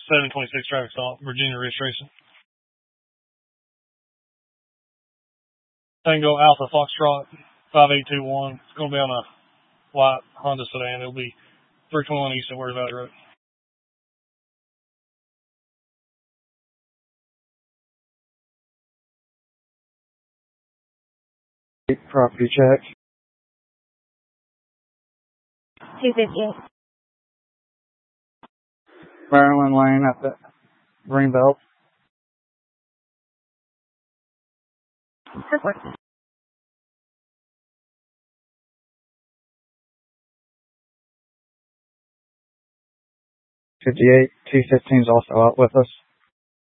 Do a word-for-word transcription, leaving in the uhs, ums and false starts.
seven twenty-six traffic stop, Virginia registration. Tango Alpha Foxtrot five eight two one. It's going to be on a white Honda sedan. It'll be three twenty-one East of Word Valley Road. Property check. two fifty-eight. Maryland Lane at the Greenbelt. Perfect. fifty-eight, two fifteen is also out with us.